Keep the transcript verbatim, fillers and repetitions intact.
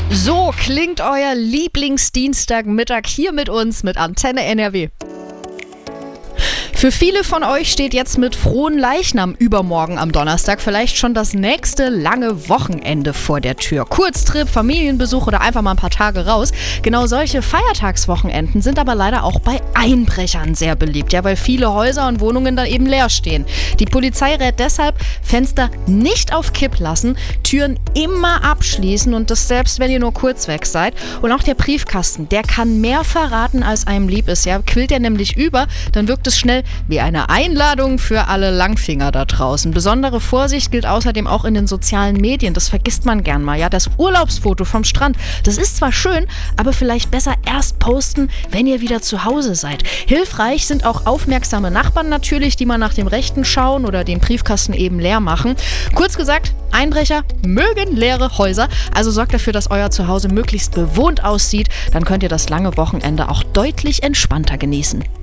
So klingt euer Lieblingsdienstagmittag hier mit uns, mit Antenne N R W. Für viele von euch steht jetzt mit frohen Leichnam übermorgen am Donnerstag vielleicht schon das nächste lange Wochenende vor der Tür. Kurztrip, Familienbesuch oder einfach mal ein paar Tage raus. Genau solche Feiertagswochenenden sind aber leider auch bei Einbrechern sehr beliebt, ja, weil viele Häuser und Wohnungen dann eben leer stehen. Die Polizei rät deshalb, Fenster nicht auf Kipp lassen, Türen immer abschließen und das selbst, wenn ihr nur kurz weg seid. Und auch der Briefkasten, der kann mehr verraten, als einem lieb ist. Ja, quillt er nämlich über, dann wirkt es schnell wie eine Einladung für alle Langfinger da draußen. Besondere Vorsicht gilt außerdem auch in den sozialen Medien. Das vergisst man gern mal. Ja, das Urlaubsfoto vom Strand, das ist zwar schön, aber vielleicht besser erst posten, wenn ihr wieder zu Hause seid. Hilfreich sind auch aufmerksame Nachbarn natürlich, die mal nach dem Rechten schauen oder den Briefkasten eben leer machen. Kurz gesagt, Einbrecher mögen leere Häuser. Also sorgt dafür, dass euer Zuhause möglichst bewohnt aussieht. Dann könnt ihr das lange Wochenende auch deutlich entspannter genießen.